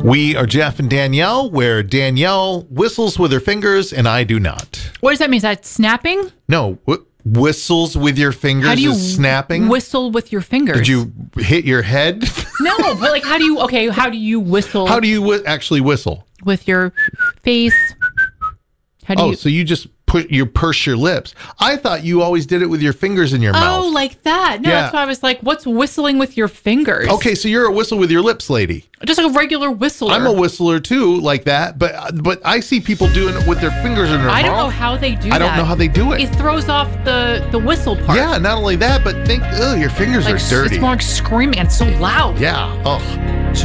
We are Jeff and Danielle, where Danielle whistles with her fingers and I do not. What does that mean? Is that snapping? No, whistles with your fingers How do you is snapping. whistle with your fingers? Did you hit your head? No, but like, how do you whistle? How do you actually whistle? With your face. How do you? So you just purse your lips. I thought you always did it with your fingers in your mouth. Oh, like that. No, Yeah. that's why I was like, what's whistling with your fingers? Okay, so you're a whistle with your lips lady. Just like a regular whistler. I'm a whistler too, like that. But I see people doing it with their fingers in their mouth. I don't know how they do that. I don't know how they do it. It throws off the whistle part. Yeah, not only that, but your fingers Like, are dirty. It's more like screaming and so loud. Yeah. Oh.